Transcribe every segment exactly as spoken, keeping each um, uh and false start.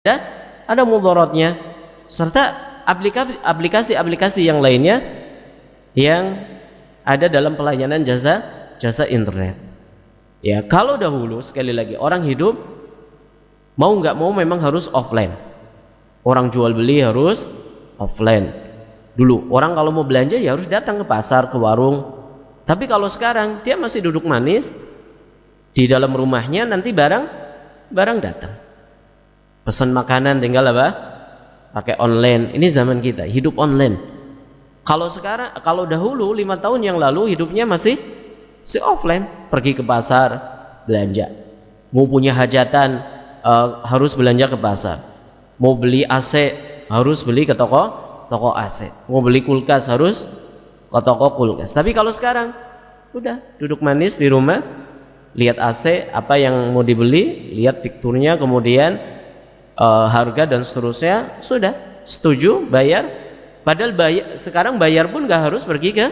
ada ada mudaratnya, serta aplikasi-aplikasi yang lainnya yang ada dalam pelayanan jasa jasa internet. Ya, kalau dahulu sekali lagi orang hidup mau nggak mau memang harus offline. Orang jual beli harus offline. Dulu orang kalau mau belanja ya harus datang ke pasar, ke warung. Tapi kalau sekarang dia masih duduk manis di dalam rumahnya, nanti barang barang datang. Pesan makanan tinggal apa? Pakai online. Ini zaman kita, hidup online. Kalau sekarang, kalau dahulu lima tahun yang lalu hidupnya masih si offline, pergi ke pasar belanja. Mau punya hajatan uh, harus belanja ke pasar. Mau beli A C harus beli ke toko toko A C. Mau beli kulkas harus ke toko kulkas. Tapi kalau sekarang udah duduk manis di rumah, lihat A C apa yang mau dibeli, lihat fiturnya, kemudian Uh, harga dan seterusnya, sudah setuju bayar. Padahal bayar, sekarang bayar pun nggak harus pergi ke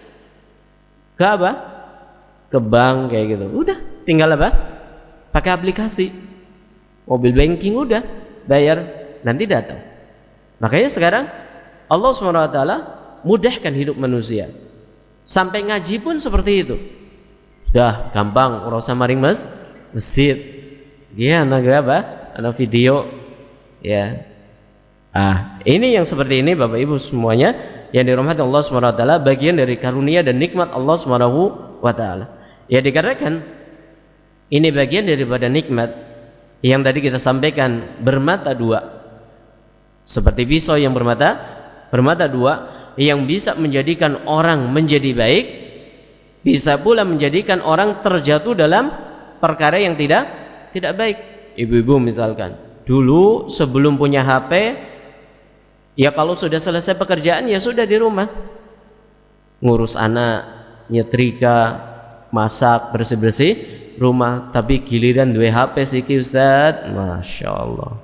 ke apa ke bank kayak gitu, udah tinggal apa pakai aplikasi mobil banking, udah bayar nanti datang. Makanya sekarang Allah subhanahu wa taala mudahkan hidup manusia, sampai ngaji pun seperti itu, dah gampang, urusah maring mas masjid dia anak apa anak video ya. Ah, ini yang seperti ini Bapak Ibu semuanya yang dirahmati Allah subhanahu wa taala, bagian dari karunia dan nikmat Allah subhanahu wa taala. Ya, dikarenakan ini bagian daripada nikmat yang tadi kita sampaikan, bermata dua, seperti pisau yang bermata bermata dua, yang bisa menjadikan orang menjadi baik, bisa pula menjadikan orang terjatuh dalam perkara yang tidak tidak baik. Ibu-ibu misalkan dulu sebelum punya H P, ya kalau sudah selesai pekerjaan ya sudah di rumah ngurus anak, nyetrika, masak, bersih-bersih rumah. Tapi giliran dua H P siki Ustaz, Masya Allah,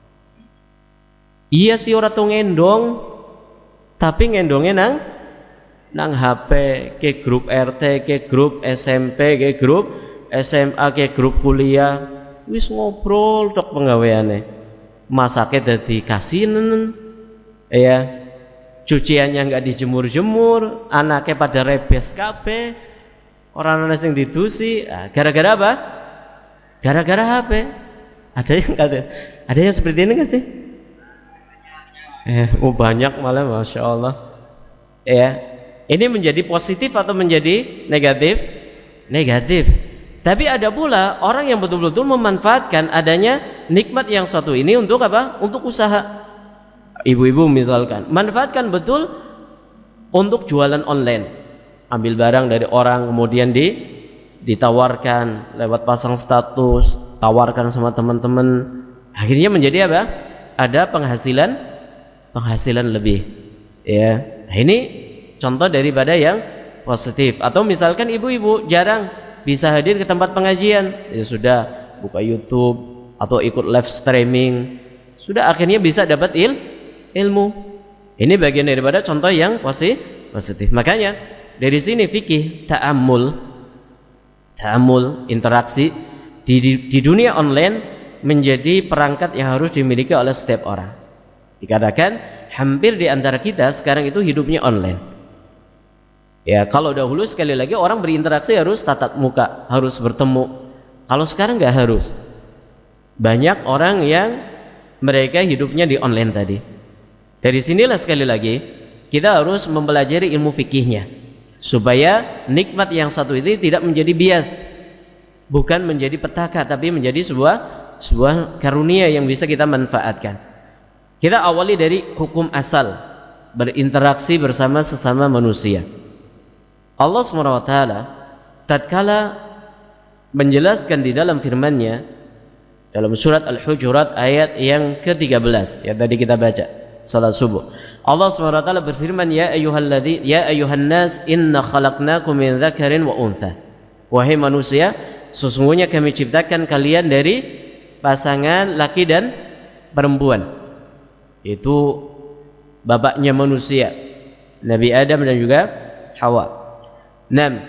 iya sih orang tuh ngendong, tapi ngendongnya nang nang H P, ke grup R T, ke grup S M P, ke grup S M A, ke grup kuliah, wis ngobrol tok penggaweane, masaknya dadi kasinen ya, cuciannya nggak dijemur-jemur, anaknya pada rebes kabeh, orang-orang yang didusi. Nah, gara-gara apa? Gara-gara H P. Ada yang kata, ada yang seperti ini nggak sih? Eh, oh banyak malah, Masya Allah ya. Ini menjadi positif atau menjadi negatif? Negatif. Tapi ada pula orang yang betul-betul memanfaatkan adanya nikmat yang satu ini untuk apa? Untuk usaha. Ibu-ibu misalkan manfaatkan betul untuk jualan online, ambil barang dari orang kemudian di ditawarkan lewat pasang status, tawarkan sama teman-teman, akhirnya menjadi apa? Ada penghasilan penghasilan lebih ya. Nah, ini contoh daripada yang positif. Atau misalkan ibu-ibu jarang bisa hadir ke tempat pengajian, ya sudah buka YouTube atau ikut live streaming, sudah akhirnya bisa dapat il ilmu. Ini bagian daripada contoh yang positif. Makanya dari sini fikih ta'ammul, ta'ammul interaksi di, di, di dunia online menjadi perangkat yang harus dimiliki oleh setiap orang. Dikatakan hampir di antara kita sekarang itu hidupnya online. Ya, kalau dahulu sekali lagi orang berinteraksi harus tatap muka, harus bertemu. Kalau sekarang nggak harus. Banyak orang yang mereka hidupnya di online tadi. Dari sinilah sekali lagi kita harus mempelajari ilmu fikihnya, supaya nikmat yang satu ini tidak menjadi bias, bukan menjadi petaka, tapi menjadi sebuah sebuah karunia yang bisa kita manfaatkan. Kita awali dari hukum asal, berinteraksi bersama sesama manusia. Allah subhanahu wa taala tatkala menjelaskan di dalam firman-Nya dalam surat Al-Hujurat ayat yang ke tiga belas yang tadi kita baca salat subuh, Allah subhanahu wa taala berfirman, ya ayyuhalladzi ya ayyuhan nas inna khalaqnakum min dzakarin wa untha, wahai manusia sesungguhnya kami ciptakan kalian dari pasangan laki dan perempuan. Itu bapaknya manusia, Nabi Adam dan juga Hawa. Nam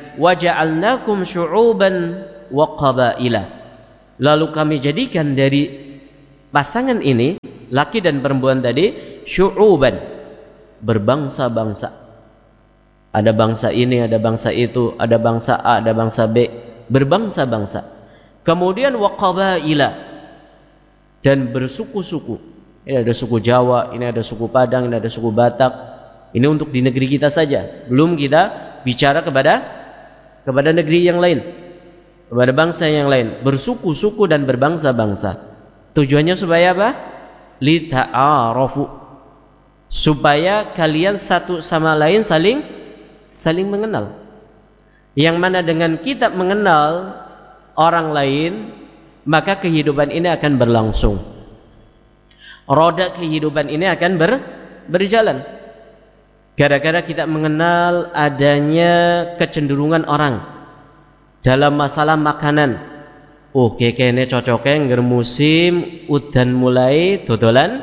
waja'alnakum syu'uban wa qabaila, lalu kami jadikan dari pasangan ini, laki dan perempuan tadi, syu'uban, berbangsa-bangsa. Ada bangsa ini, ada bangsa itu, ada bangsa A, ada bangsa B, berbangsa-bangsa. Kemudian wa qabaila, dan bersuku-suku. Ini ada suku Jawa, ini ada suku Padang, ini ada suku Batak. Ini untuk di negeri kita saja. Belum kita bicara kepada kepada negeri yang lain, kepada bangsa yang lain. Bersuku-suku dan berbangsa-bangsa. Tujuannya supaya apa? Lita'arafu, supaya kalian satu sama lain saling saling mengenal. Yang mana dengan kita mengenal orang lain, maka kehidupan ini akan berlangsung. Roda kehidupan ini akan ber, berjalan. Gara-gara kita mengenal adanya kecenderungan orang dalam masalah makanan. Oh, kayaknya cocoknya ngger musim udan mulai dodolan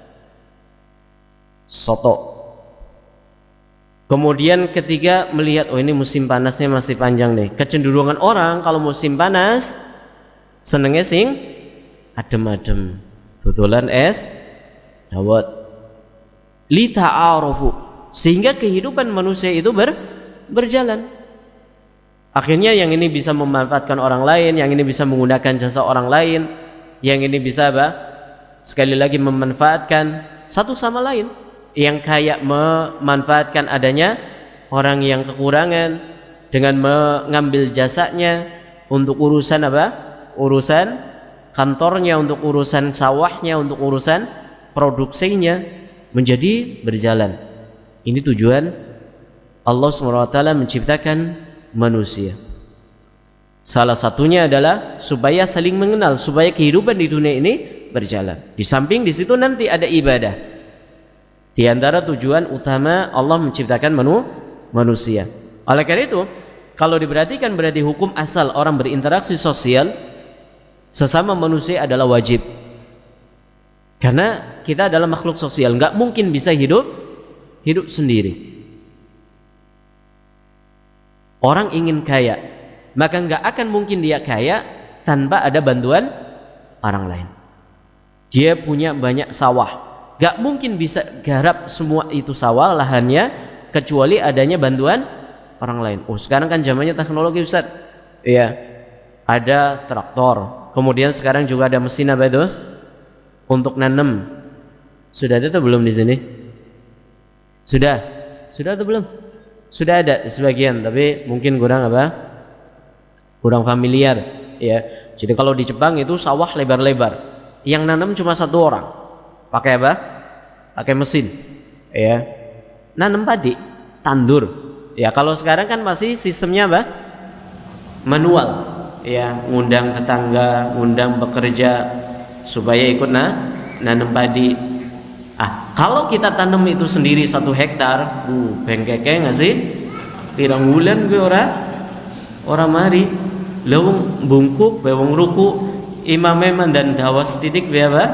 soto. Kemudian ketiga melihat, oh ini musim panasnya masih panjang nih. Kecenderungan orang kalau musim panas senengnya sing adem-adem, dodolan es dawet, li ta'arufu, sehingga kehidupan manusia itu ber, berjalan. Akhirnya yang ini bisa memanfaatkan orang lain, yang ini bisa menggunakan jasa orang lain, yang ini bisa apa? Sekali lagi memanfaatkan satu sama lain. Yang kayak memanfaatkan adanya orang yang kekurangan dengan mengambil jasanya untuk urusan apa? Urusan kantornya, untuk urusan sawahnya, untuk urusan produksinya, menjadi berjalan. Ini tujuan Allah subhanahu wa taala menciptakan manusia. Salah satunya adalah supaya saling mengenal, supaya kehidupan di dunia ini berjalan. Di samping di situ nanti ada ibadah. Di antara tujuan utama Allah menciptakan manu, manusia. Oleh karena itu, kalau diperhatikan berarti hukum asal orang berinteraksi sosial sesama manusia adalah wajib. Karena kita adalah makhluk sosial, nggak mungkin bisa hidup hidup sendiri. Orang ingin kaya, maka nggak akan mungkin dia kaya tanpa ada bantuan orang lain. Dia punya banyak sawah, gak mungkin bisa garap semua itu sawah lahannya kecuali adanya bantuan orang lain. Oh, sekarang kan zamannya teknologi, Ustaz. Iya. Ada traktor. Kemudian sekarang juga ada mesin apa itu? Untuk nanam. Sudah ada atau belum di sini? Sudah. Sudah atau belum? Sudah ada sebagian, tapi mungkin kurang apa? Kurang familiar, ya. Jadi kalau di Jepang itu sawah lebar-lebar. Yang nanam cuma satu orang. Pakai apa? Pakai mesin, ya. Nanam padi, tandur. Ya, kalau sekarang kan masih sistemnya apa? Manual, ya. Ngundang tetangga, ngundang pekerja supaya ikut nah, nanam padi. Ah, kalau kita tanam itu sendiri satu hektar, uh, bengkeke nggak sih? Pirang bulan gue ora, ora mari. Lewung bungkuk, bewong ruku, imamnya mandan dawa sedidik be apa?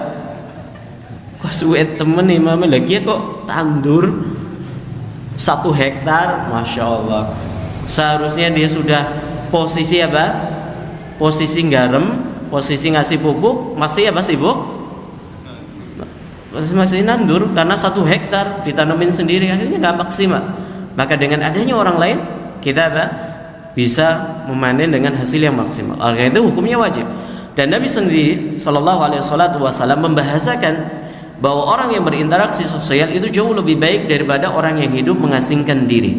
Kok suwe temen imamnya lagi ya kok tandur satu hektar, masya Allah. Seharusnya dia sudah posisi apa? Posisi garam, posisi ngasih pupuk, masih apa sibuk? Masih masih nandur karena satu hektar ditanamin sendiri, akhirnya nggak maksimal. Maka dengan adanya orang lain kita apa? Bisa memanen dengan hasil yang maksimal. Oleh itu hukumnya wajib. Dan Nabi sendiri Shallallahu Alaihi Wasallam membahasakan bahwa orang yang berinteraksi sosial itu jauh lebih baik daripada orang yang hidup mengasingkan diri.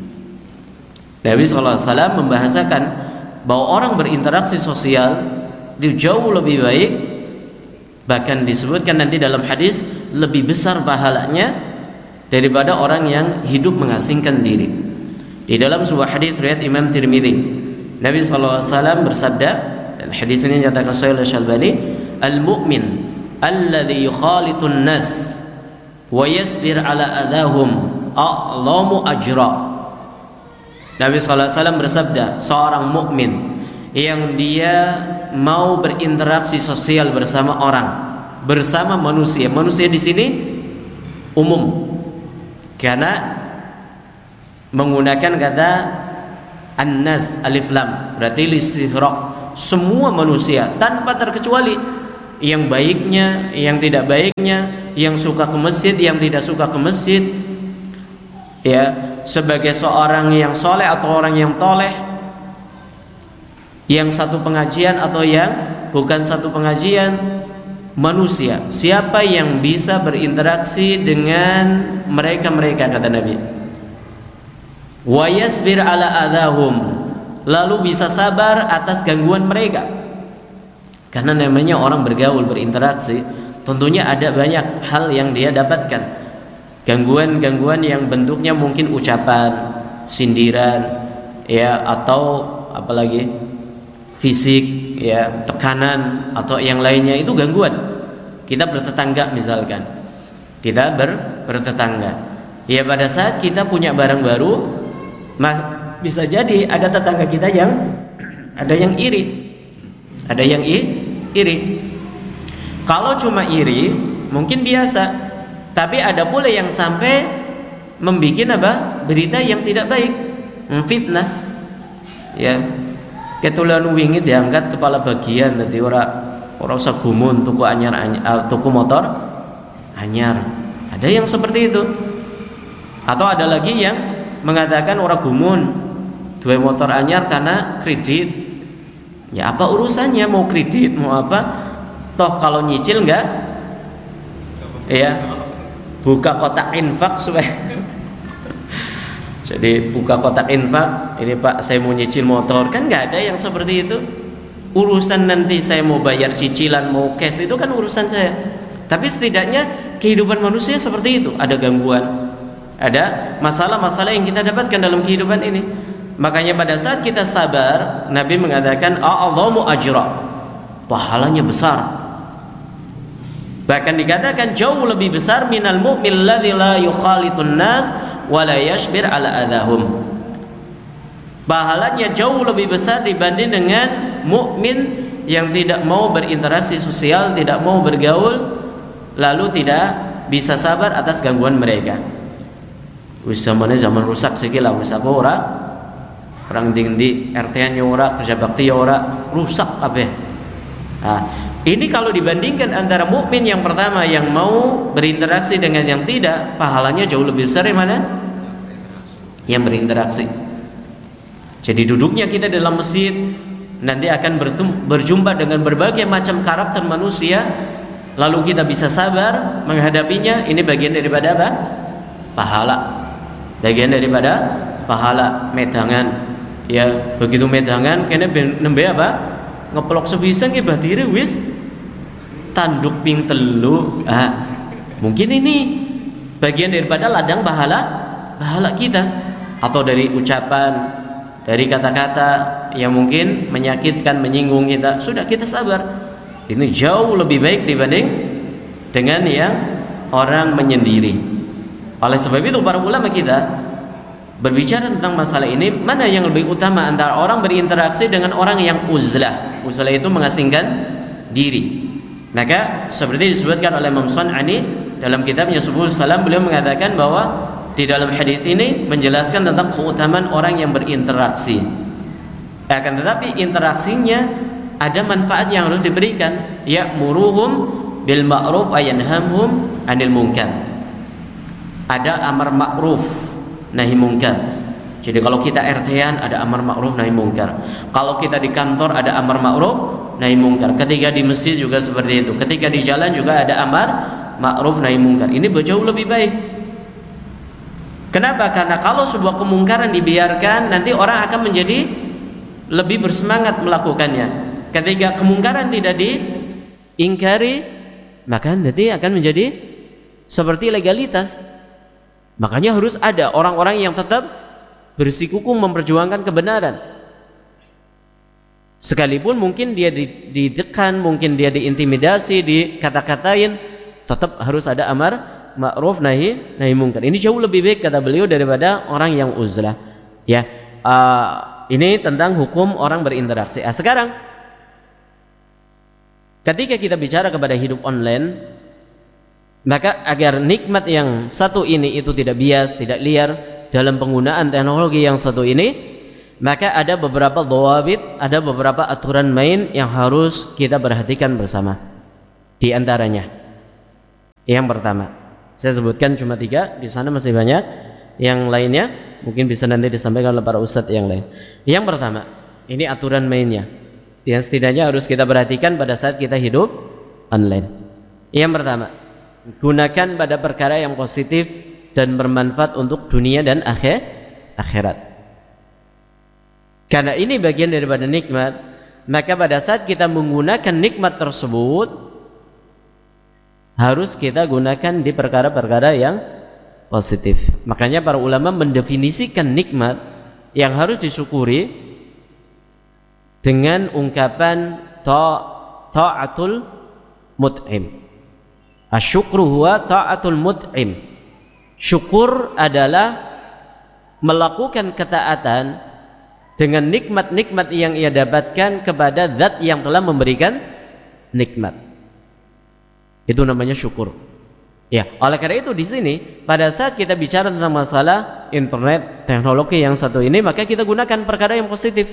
Nabi Shallallahu Alaihi Wasallam membahasakan bahwa orang berinteraksi sosial itu jauh lebih baik. Bahkan disebutkan nanti dalam hadis lebih besar pahalanya daripada orang yang hidup mengasingkan diri. Di dalam sebuah hadis riwayat Imam Tirmidzi, Nabi sallallahu alaihi wasallam bersabda, dan hadis ini dinyatakan sahih oleh Syalbani, al-mu'min alladhi yukhalitun nas wa yasbir ala adahum a'lamu ajra. Nabi sallallahu alaihi wasallam bersabda, seorang mukmin yang dia mau berinteraksi sosial bersama orang, bersama manusia. Manusia di sini umum, karena menggunakan kata an-nas alif lam, berarti listighraq, semua manusia tanpa terkecuali. yang baiknya, yang tidak baiknya, yang suka ke masjid, yang tidak suka ke masjid, ya, sebagai seorang yang soleh atau orang yang toleh, yang satu pengajian atau yang bukan satu pengajian. Manusia, siapa yang bisa berinteraksi dengan mereka-mereka, kata Nabi, wa yasbir ala adahum, lalu bisa sabar atas gangguan mereka. Karena namanya orang bergaul, berinteraksi, tentunya ada banyak hal yang dia dapatkan. Gangguan-gangguan yang bentuknya mungkin ucapan, sindiran, ya, atau apalagi fisik, ya, tekanan atau yang lainnya, itu gangguan. Kita bertetangga misalkan, kita ber, bertetangga, ya, pada saat kita punya barang baru, mah bisa jadi ada tetangga kita yang ada yang iri, ada yang i, iri. Kalau cuma iri mungkin biasa, tapi ada pula yang sampai membuat apa? Berita yang tidak baik, memfitnah, ya. Ketulan wingi diangkat kepala bagian, nanti orang orang sagumun tuku anyar, anyar tuku motor anyar. Ada yang seperti itu. Atau ada lagi yang mengatakan orang gumun dua motor anyar karena kredit. Ya, apa urusannya mau kredit mau apa? Toh kalau nyicil enggak, ya, buka kotak infak supaya jadi buka kotak infak, ini Pak saya mau nyicil motor, kan nggak ada yang seperti itu. Urusan nanti saya mau bayar cicilan, mau cash, itu kan urusan saya. Tapi setidaknya kehidupan manusia seperti itu, ada gangguan, ada masalah-masalah yang kita dapatkan dalam kehidupan ini. Makanya pada saat kita sabar, Nabi mengatakan a'adhamu ajra, pahalanya besar. Bahkan dikatakan jauh lebih besar minal mu'min alladzi la yukhalitun nas wala yashbir ala adahum. Pahalanya jauh lebih besar dibanding dengan mukmin yang tidak mau berinteraksi sosial, tidak mau bergaul, lalu tidak bisa sabar atas gangguan mereka. Wis zamannya zaman rusak sekali lah, wis apa ora orang dingdi R T-nya ora, kerja bakti ya ora, rusak kabeh. Nah, ini kalau dibandingkan antara mukmin yang pertama yang mau berinteraksi dengan yang tidak, pahalanya jauh lebih besar yang mana? Yang berinteraksi. Jadi duduknya kita dalam masjid nanti akan berjumpa dengan berbagai macam karakter manusia, lalu kita bisa sabar menghadapinya. Ini bagian daripada apa? Pahala. Bagian daripada pahala medangan. Ya, begitu medangan kene nembe apa? Ngeplok sebisa nggih batire wis tanduk ping telu. Ah, mungkin ini bagian daripada ladang pahala pahala kita. Atau dari ucapan, dari kata-kata yang mungkin menyakitkan, menyinggung kita, sudah kita sabar. Ini jauh lebih baik dibanding dengan yang orang menyendiri. Oleh sebab itu para ulama kita berbicara tentang masalah ini, mana yang lebih utama antara orang berinteraksi dengan orang yang uzlah. Uzlah itu mengasingkan diri. Maka seperti disebutkan oleh Imam Sun'ani dalam kitabnya Subul Salam, beliau mengatakan bahwa di dalam hadis ini menjelaskan tentang keutamaan orang yang berinteraksi. Akan tetapi interaksinya ada manfaat yang harus diberikan. Ya'muruhum bil ma'ruf wa yanhamhum 'anil munkar. Ada amar ma'ruf nahi munkar. Jadi kalau kita R T-an ada amar ma'ruf nahi munkar. Kalau kita di kantor ada amar ma'ruf nahi munkar. Ketika di masjid juga seperti itu. Ketika di jalan juga ada amar ma'ruf nahi munkar. Ini jauh lebih baik. Kenapa? Karena kalau sebuah kemungkaran dibiarkan, nanti orang akan menjadi lebih bersemangat melakukannya. Ketika kemungkaran tidak diingkari, maka nanti akan menjadi seperti legalitas. Makanya harus ada orang-orang yang tetap bersikukuh memperjuangkan kebenaran. Sekalipun mungkin dia didekan, mungkin dia diintimidasi, dikata-katain, tetap harus ada amar ma'ruf nahi nahi munkar. Ini jauh lebih baik kata beliau daripada orang yang uzlah. Ya, uh, ini tentang hukum orang berinteraksi. Ah, sekarang ketika kita bicara kepada hidup online, maka agar nikmat yang satu ini itu tidak bias, tidak liar dalam penggunaan teknologi yang satu ini, maka ada beberapa dhawabit, ada beberapa aturan main yang harus kita perhatikan bersama. Di antaranya, yang pertama, saya sebutkan cuma tiga, di sana masih banyak yang lainnya, mungkin bisa nanti disampaikan oleh para ustadz yang lain. Yang pertama, ini aturan mainnya yang setidaknya harus kita perhatikan pada saat kita hidup online. Yang pertama, gunakan pada perkara yang positif dan bermanfaat untuk dunia dan akhir, akhirat. Karena ini bagian daripada nikmat, maka pada saat kita menggunakan nikmat tersebut harus kita gunakan di perkara-perkara yang positif. Makanya para ulama mendefinisikan nikmat yang harus disyukuri dengan ungkapan ta'atul mut'im. Asyukru huwa ta'atul mut'im. Syukur adalah melakukan ketaatan dengan nikmat-nikmat yang ia dapatkan kepada zat yang telah memberikan nikmat. Itu namanya syukur. Ya, oleh karena itu di sini pada saat kita bicara tentang masalah internet, teknologi yang satu ini, maka kita gunakan perkara yang positif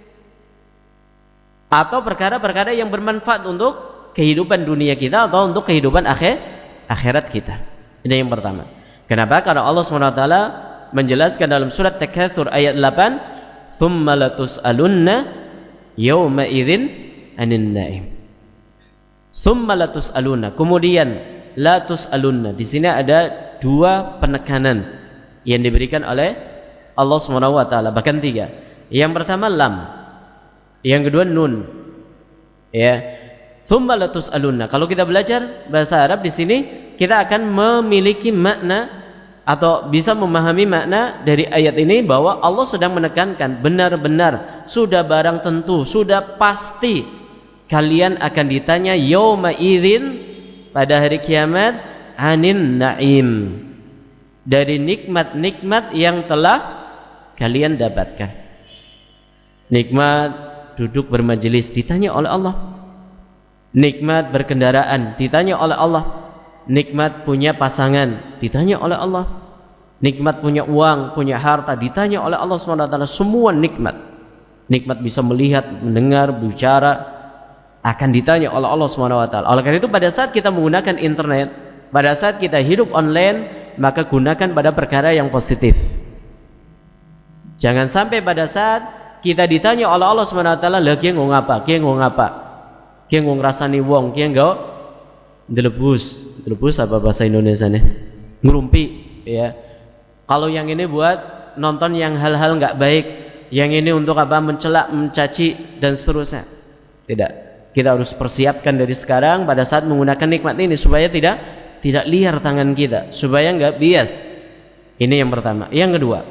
atau perkara-perkara yang bermanfaat untuk kehidupan dunia kita atau untuk kehidupan akhir akhirat kita. Ini yang pertama. Kenapa? Karena Allah subhanahu wa taala menjelaskan dalam surat Takatsur ayat delapan, "Tsumma latus'alunna yawma idzin 'anin na'im." Tsumma latus'alunna, kemudian latus'alunna. Di sini ada dua penekanan yang diberikan oleh Allah subhanahu wa taala, bahkan tiga. Yang pertama lam, yang kedua nun. Ya. Tsumma latus'alunna. Kalau kita belajar bahasa Arab di sini, kita akan memiliki makna atau bisa memahami makna dari ayat ini bahwa Allah sedang menekankan benar-benar sudah barang tentu, sudah pasti kalian akan ditanya yauma idzin, pada hari kiamat, anin na'im, dari nikmat-nikmat yang telah kalian dapatkan. Nikmat duduk bermajelis ditanya oleh Allah, nikmat berkendaraan ditanya oleh Allah, nikmat punya pasangan ditanya oleh Allah, nikmat punya uang, punya harta ditanya oleh Allah subhanahu wa taala. Semua nikmat, nikmat bisa melihat, mendengar, bicara, akan ditanya oleh Allah subhanahu wa taala. Oleh karena itu pada saat kita menggunakan internet, pada saat kita hidup online, maka gunakan pada perkara yang positif. Jangan sampai pada saat kita ditanya oleh Allah subhanahu wa taala, "Lah kiye nggo ngapa? Kiye nggo ngapa? Kiye nggo ngrasani wong, kiye nggo ndelebus." Ndelebus apa bahasa Indonesianya? Ngerumpi, ya. Kalau yang ini buat nonton yang hal-hal enggak baik, yang ini untuk apa? Mencela, mencaci dan seterusnya. Tidak. Kita harus persiapkan dari sekarang pada saat menggunakan nikmat ini supaya tidak tidak liar tangan kita, supaya enggak bias. Ini yang pertama. Yang kedua,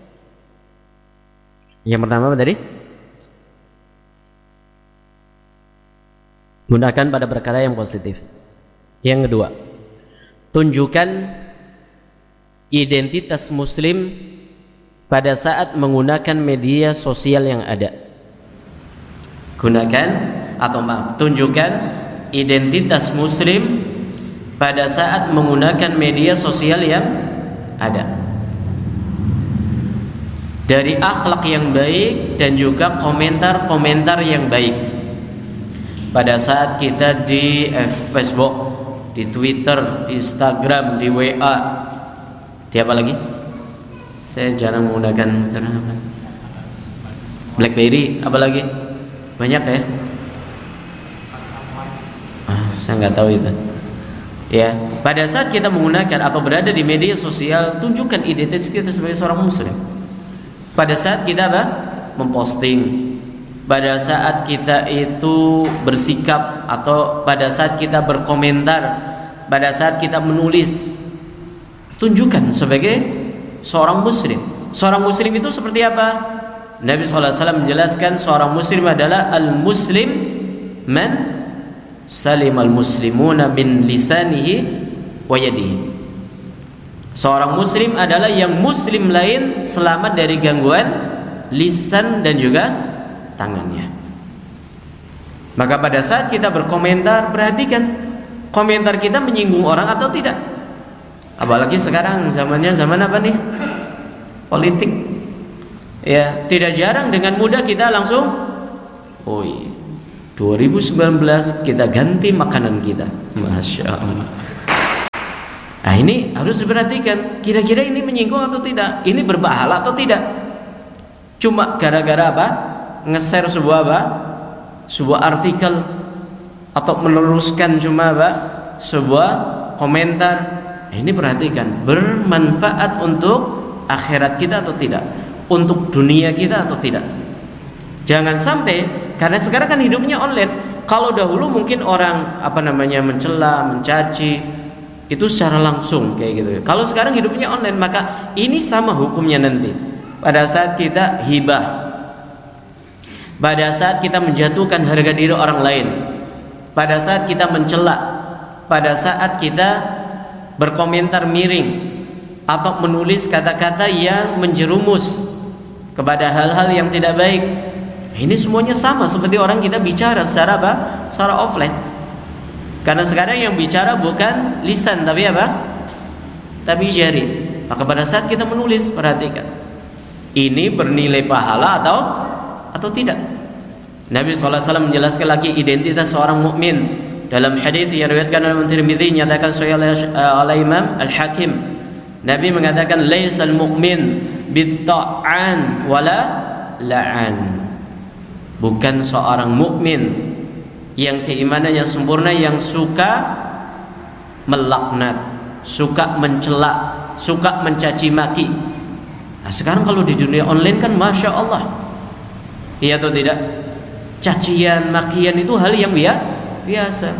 yang pertama apa tadi? Gunakan pada perkara yang positif. Yang kedua, tunjukkan identitas muslim pada saat menggunakan media sosial yang ada. Gunakan atau maaf, tunjukkan identitas muslim pada saat menggunakan media sosial yang ada, dari akhlak yang baik dan juga komentar-komentar yang baik. Pada saat kita di Facebook, di Twitter, di Instagram, di W A, di apa lagi? Saya jarang menggunakan BlackBerry, apa lagi? Banyak ya? Saya nggak tahu itu. Ya, pada saat kita menggunakan atau berada di media sosial, tunjukkan identitas kita sebagai seorang muslim. Pada saat kita apa? Memposting, pada saat kita itu bersikap atau pada saat kita berkomentar, pada saat kita menulis, tunjukkan sebagai seorang muslim. Seorang muslim itu seperti apa? Nabi sallallahu alaihi wasallam menjelaskan seorang muslim adalah al-muslim man salimal muslimuna min lisanihi wa yadihi. Seorang muslim adalah yang muslim lain selamat dari gangguan lisan dan juga tangannya. Maka pada saat kita berkomentar, perhatikan komentar kita menyinggung orang atau tidak. Apalagi sekarang zamannya zaman apa nih? Politik. Ya, tidak jarang dengan mudah kita langsung, "Oi, dua ribu sembilan belas kita ganti makanan kita. Masya Allah. Nah ini harus diperhatikan, kira-kira ini menyinggung atau tidak, ini berpahala atau tidak. Cuma gara-gara apa? Nge-share sebuah apa? Sebuah artikel, atau meneruskan cuma apa? Sebuah komentar. Nah, ini perhatikan, bermanfaat untuk akhirat kita atau tidak, untuk dunia kita atau tidak. Jangan sampai, karena sekarang kan hidupnya online. Kalau dahulu mungkin orang apa namanya mencela, mencaci itu secara langsung kayak gitu. Kalau sekarang hidupnya online, maka ini sama hukumnya nanti. Pada saat kita hibah, pada saat kita menjatuhkan harga diri orang lain, pada saat kita mencela, pada saat kita berkomentar miring atau menulis kata-kata yang menjerumus kepada hal-hal yang tidak baik, ini semuanya sama seperti orang kita bicara secara apa? Secara offline. Karena sekarang yang bicara bukan lisan tapi apa? Tapi jari. Maka pada saat kita menulis, perhatikan, ini bernilai pahala atau atau tidak. Nabi shallallahu alaihi wasallam menjelaskan lagi identitas seorang mukmin dalam hadis yang diriwayatkan oleh Tirmidzi, nyatakan sahih oleh Imam Al-Hakim. Nabi mengatakan laisal mu'min bit-ta'an wala la'an. Bukan seorang mukmin yang keimanannya sempurna yang suka melaknat, suka mencela, suka mencaci maki. Nah, sekarang kalau di dunia online kan masya Allah, iya atau tidak? Cacian, makian itu hal yang biasa.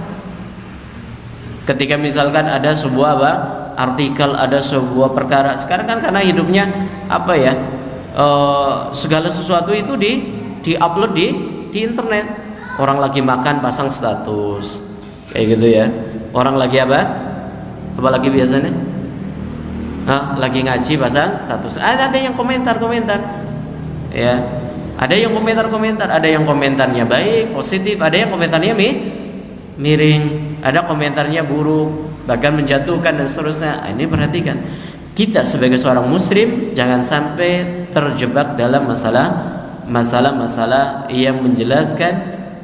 Ketika misalkan ada sebuah apa, artikel, ada sebuah perkara, sekarang kan karena hidupnya apa ya, e, segala sesuatu itu di di-upload di di internet. Orang lagi makan pasang status kayak gitu ya. Orang lagi apa? Apa lagi biasanya? Nah, lagi ngaji pasang status. Ada ada yang komentar-komentar. Ya. Ada yang komentar-komentar, ada yang komentarnya baik, positif, ada yang komentarnya mi, miring, ada komentarnya buruk, bahkan menjatuhkan dan seterusnya. Ini perhatikan. Kita sebagai seorang muslim jangan sampai terjebak dalam masalah masalah-masalah yang menjelaskan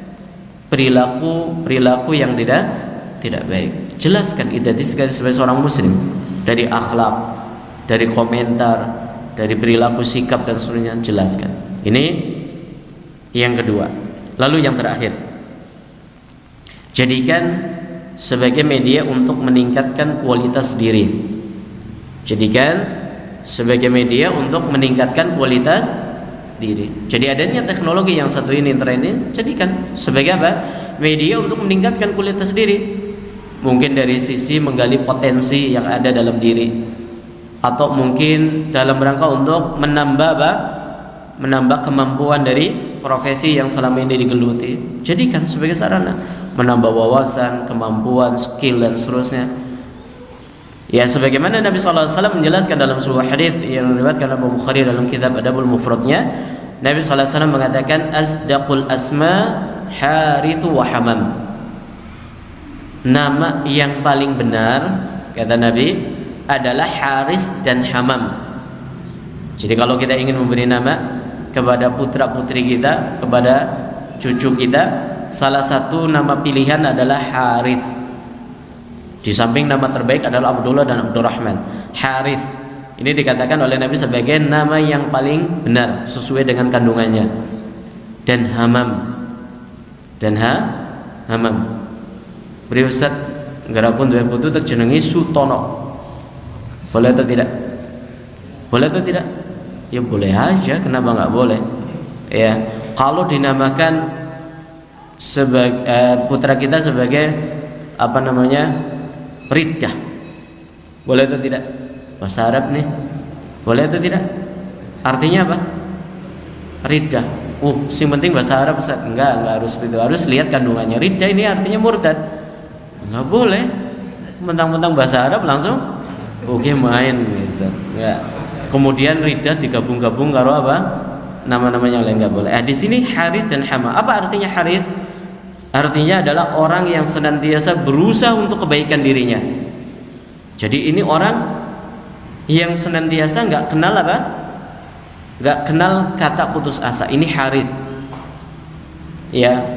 perilaku-perilaku yang tidak tidak baik. Jelaskan identitas sebagai seorang muslim dari akhlak, dari komentar, dari perilaku, sikap dan seterusnya, jelaskan. Ini yang kedua. Lalu yang terakhir, jadikan sebagai media untuk meningkatkan kualitas diri. Jadikan sebagai media untuk meningkatkan kualitas diri. Jadi adanya teknologi yang satu ini, internet ini, jadikan sebagai apa? Media untuk meningkatkan kualitas diri. Mungkin dari sisi menggali potensi yang ada dalam diri, atau mungkin dalam rangka untuk menambah apa? Menambah kemampuan dari profesi yang selama ini digeluti. Jadikan sebagai sarana menambah wawasan, kemampuan, skill dan seterusnya. Ya, sebagaimana Nabi sallallahu alaihi wasallam menjelaskan dalam sebuah hadis yang diriwayatkan oleh Bukhari dalam kitab Adabul Mufradnya, Nabi sallallahu alaihi wasallam mengatakan asdaqul asma Harithu wa Hamam. Nama yang paling benar, kata Nabi, adalah Haris dan Hamam. Jadi kalau kita ingin memberi nama kepada putra-putri kita, kepada cucu kita, salah satu nama pilihan adalah Harith. Di samping nama terbaik adalah Abdullah dan Abdurrahman. Harith ini dikatakan oleh Nabi sebagai nama yang paling benar sesuai dengan kandungannya. Dan Hamam, dan ha Hamam. Beri Ustaz, gara pun dua putu tak jenengi Sutono. Boleh atau tidak? Boleh atau tidak? Ya boleh aja, kenapa nggak boleh? Ya, kalau dinamakan sebagai eh, putra kita sebagai apa namanya, Riddah, boleh atau tidak? Bahasa Arab nih, boleh atau tidak? Artinya apa? Riddah. Uh, sing penting bahasa Arab Ustaz. Enggak, enggak harus itu. Harus lihat kandungannya. Riddah ini artinya murtad. Enggak boleh mentang-mentang bahasa Arab langsung oke main Ustaz. Enggak. Kemudian riddah digabung-gabung karo apa? Nama-nama yang lain enggak boleh. Eh, di sini Harith dan Hama. Apa artinya Harith? Artinya adalah orang yang senantiasa berusaha untuk kebaikan dirinya. Jadi ini orang yang senantiasa enggak kenal apa? Enggak kenal kata putus asa. Ini Harith. Ya,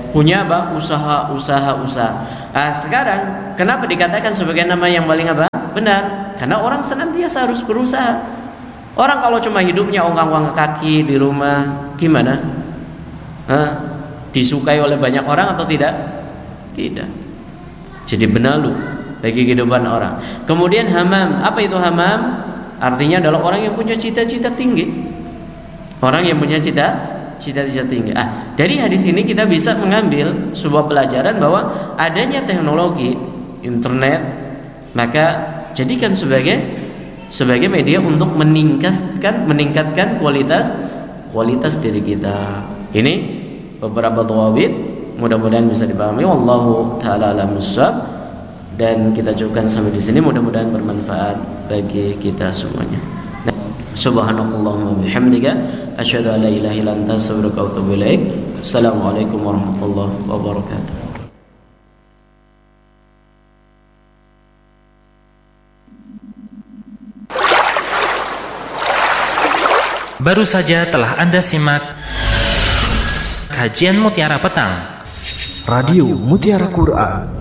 punya apa? Usaha, usaha, usaha. Nah, sekarang kenapa dikatakan sebagai nama yang paling apa? Benar, karena orang senantiasa harus berusaha. Orang kalau cuma hidupnya ongkang-ongkang kaki di rumah, gimana? Hah? Disukai oleh banyak orang atau tidak? Tidak. Jadi benalu bagi kehidupan orang. Kemudian hamam, apa itu hamam? Artinya adalah orang yang punya cita-cita tinggi. Orang yang punya cita cita-cita tinggi. Ah, dari hadis ini kita bisa mengambil sebuah pelajaran bahwa adanya teknologi internet, maka jadikan sebagai sebagai media untuk meningkatkan meningkatkan kualitas kualitas diri kita. Ini beberapa dhawabit, mudah-mudahan bisa dipahami. Wallahu taala alam bissawab. Dan kita cukupkan sampai di sini, mudah-mudahan bermanfaat bagi kita semuanya. Subhanakallahumma bihamdika asyhadu an la ilaha illa anta astaghfiruka wa atubu ilaik. Assalamualaikum warahmatullahi wabarakatuh. Baru saja telah Anda simak kajian Mutiara Petang Radio Mutiara Quran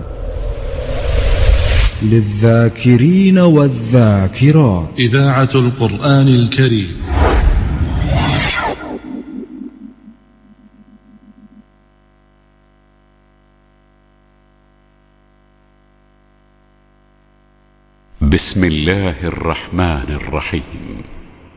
للذاكرين والذاكرات إذاعة القرآن الكريم. بسم الله الرحمن الرحيم.